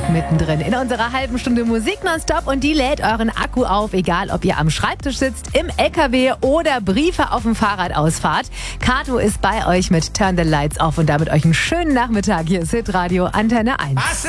Mittendrin in unserer halben Stunde Musik nonstop und die lädt euren Akku auf, egal ob ihr am Schreibtisch sitzt, im LKW oder Briefe auf dem Fahrrad ausfahrt. Kato ist bei euch mit Turn the Lights Off und damit euch einen schönen Nachmittag. Hier ist Hitradio Antenne 1.